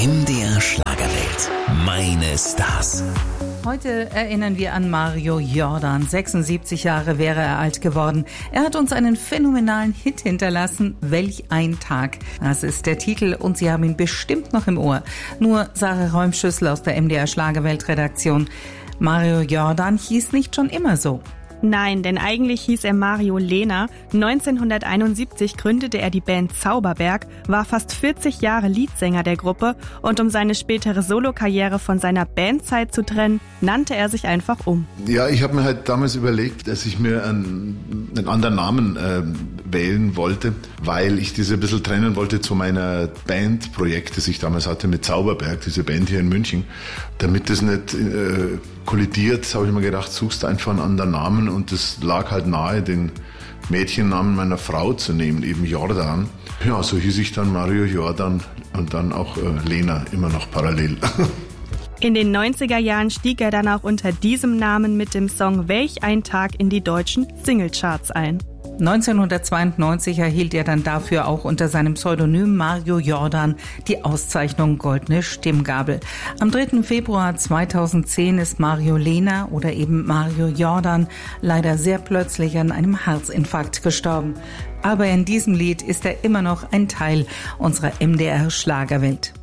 MDR Schlagerwelt. Meine Stars. Heute erinnern wir an Mario Jordan. 76 Jahre wäre er alt geworden. Er hat uns einen phänomenalen Hit hinterlassen. Welch ein Tag. Das ist der Titel und Sie haben ihn bestimmt noch im Ohr. Nur Sarah Räumschüssel aus der MDR Schlagerwelt-Redaktion. Mario Jordan hieß nicht schon immer so. Nein, denn eigentlich hieß er Mario Lehner. 1971 gründete er die Band Zauberberg, war fast 40 Jahre Leadsänger der Gruppe und um seine spätere Solokarriere von seiner Bandzeit zu trennen, nannte er sich einfach um. Ja, ich habe mir halt damals überlegt, dass ich mir einen anderen Namen wählen wollte, weil ich diese ein bisschen trennen wollte zu meiner Bandprojekt, das ich damals hatte mit Zauberberg, diese Band hier in München. Damit das nicht kollidiert, habe ich mir gedacht, suchst einfach einen anderen Namen und es lag halt nahe, den Mädchennamen meiner Frau zu nehmen, eben Jordan. Ja, so hieß ich dann Mario Jordan und dann auch Lena immer noch parallel. In den 90er Jahren stieg er dann auch unter diesem Namen mit dem Song Welch ein Tag in die deutschen Singlecharts ein. 1992 erhielt er dann dafür auch unter seinem Pseudonym Mario Jordan die Auszeichnung Goldene Stimmgabel. Am 3. Februar 2010 ist Mario Lehner oder eben Mario Jordan leider sehr plötzlich an einem Herzinfarkt gestorben. Aber in diesem Lied ist er immer noch ein Teil unserer MDR Schlagerwelt.